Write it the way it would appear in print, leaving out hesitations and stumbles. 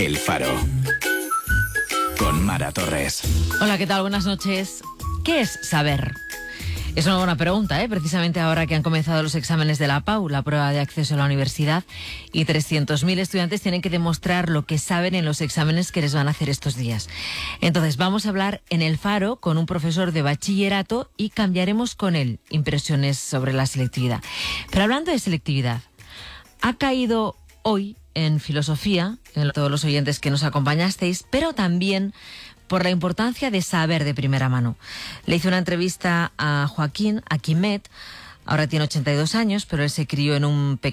El Faro. Con Mara Torres. Hola, ¿qué tal? Buenas noches. ¿Qué es saber? Es una buena pregunta, precisamente ahora que han comenzado los exámenes de la PAU, la prueba de acceso a la universidad, y 300.000 estudiantes tienen que demostrar lo que saben en los exámenes que les van a hacer estos días. Entonces vamos a hablar en El Faro con un profesor de bachillerato y cambiaremos con él impresiones sobre la selectividad. Pero hablando de selectividad, ha caído hoy en filosofía, en todos los oyentes que nos acompañasteis, pero también por la importancia de saber de primera mano. Le hice una entrevista a Joaquín Aquimet, ahora tiene 82 años, pero él se crió en un